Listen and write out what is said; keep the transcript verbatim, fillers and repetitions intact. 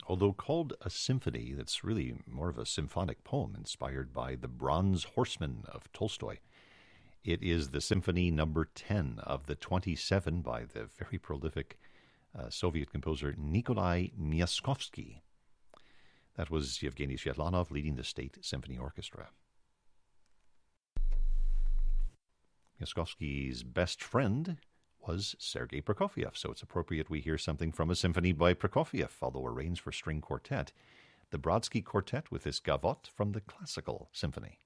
Although called a symphony, that's really more of a symphonic poem inspired by the Bronze Horseman of Tolstoy. It is the symphony number ten of the twenty-seven by the very prolific uh, Soviet composer Nikolai Myaskovsky. That was Yevgeny Svetlanov leading the State Symphony Orchestra. Myaskovsky's best friend was Sergei Prokofiev, so it's appropriate we hear something from a symphony by Prokofiev, although arranged for string quartet. The Brodsky Quartet with this Gavotte from the Classical Symphony.